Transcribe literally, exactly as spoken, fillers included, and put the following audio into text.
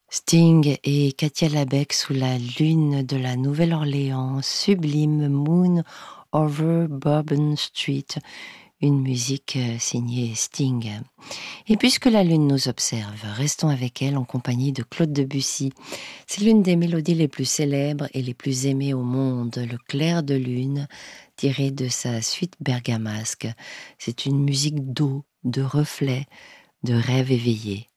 Sting et Katia Labec sous la lune de la Nouvelle-Orléans, sublime Moon over Bourbon Street, une musique euh, signée Sting. Et puisque la lune nous observe, restons avec elle en compagnie de Claude Debussy. C'est l'une des mélodies les plus célèbres et les plus aimées au monde, le clair de lune, tiré de sa suite bergamasque. C'est une musique d'eau, de reflets, de rêves éveillés.